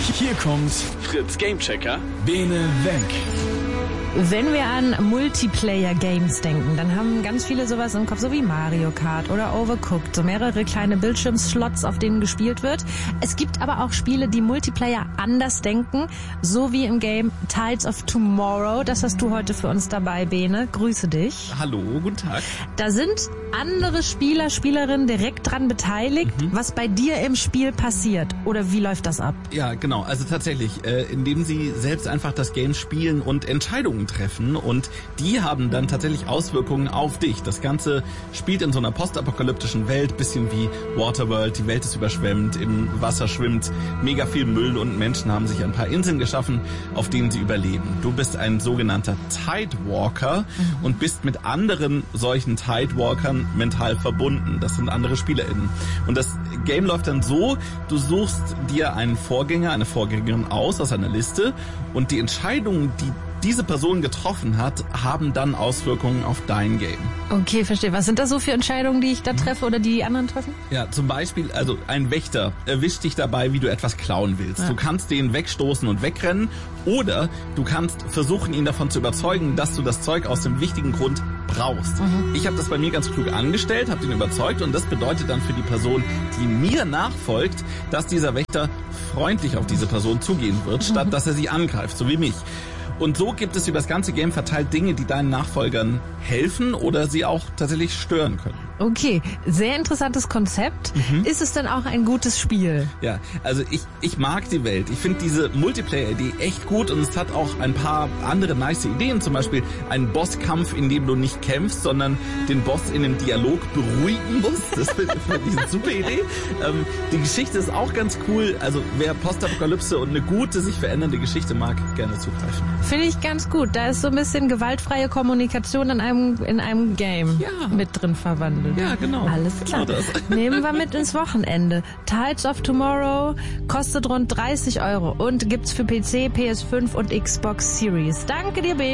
Hier kommt Fritz Gamechecker. Bene weg. Wenn wir an Multiplayer-Games denken, dann haben ganz viele sowas im Kopf, so wie Mario Kart oder Overcooked, so mehrere kleine Bildschirmslots, auf denen gespielt wird. Es gibt aber auch Spiele, die Multiplayer anders denken, so wie im Game Tides of Tomorrow. Das hast du heute für uns dabei, Bene. Grüße dich. Hallo, guten Tag. Da sind andere Spieler, Spielerinnen direkt dran beteiligt, was bei dir im Spiel passiert. Oder wie läuft das ab? Ja, genau. Also tatsächlich, indem sie selbst einfach das Game spielen und Entscheidungen treffen, und die haben dann tatsächlich Auswirkungen auf dich. Das Ganze spielt in so einer postapokalyptischen Welt, bisschen wie Waterworld. Die Welt ist überschwemmt, im Wasser schwimmt mega viel Müll und Menschen haben sich ein paar Inseln geschaffen, auf denen sie überleben. Du bist ein sogenannter Tidewalker und bist mit anderen solchen Tidewalkern mental verbunden. Das sind andere SpielerInnen. Und das Game läuft dann so: Du suchst dir einen Vorgänger, eine Vorgängerin aus einer Liste, und die Entscheidungen, die diese Person getroffen hat, haben dann Auswirkungen auf dein Game. Okay, verstehe. Was sind das so für Entscheidungen, die ich da treffe oder die anderen treffen? Ja, zum Beispiel, also ein Wächter erwischt dich dabei, wie du etwas klauen willst. Ja. Du kannst den wegstoßen und wegrennen, oder du kannst versuchen, ihn davon zu überzeugen, dass du das Zeug aus dem wichtigen Grund brauchst. Ich habe das bei mir ganz klug angestellt, habe ihn überzeugt, und das bedeutet dann für die Person, die mir nachfolgt, dass dieser Wächter freundlich auf diese Person zugehen wird, statt dass er sie angreift, so wie mich. Und so gibt es über das ganze Game verteilt Dinge, die deinen Nachfolgern helfen oder sie auch tatsächlich stören können. Okay, sehr interessantes Konzept. Ist es denn auch ein gutes Spiel? Ja, also ich mag die Welt. Ich finde diese Multiplayer-Idee echt gut, und es hat auch ein paar andere nice Ideen. Zum Beispiel einen Bosskampf, in dem du nicht kämpfst, sondern den Boss in einem Dialog beruhigen musst. Das finde ich eine super Idee. Die Geschichte ist auch ganz cool. Also wer Postapokalypse und eine gute, sich verändernde Geschichte mag, gerne zugreifen. Finde ich ganz gut. Da ist so ein bisschen gewaltfreie Kommunikation in einem Game mit drin verwandelt. Ja, genau. Alles klar. Genau das. Nehmen wir mit ins Wochenende. Tides of Tomorrow kostet rund 30 € und gibt's für PC, PS5 und Xbox Series. Danke dir, B.